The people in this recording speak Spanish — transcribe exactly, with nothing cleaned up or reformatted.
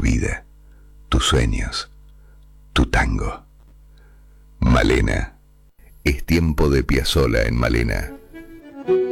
vida, tus sueños, tu tango. Malena. Es tiempo de Piazzolla en Malena.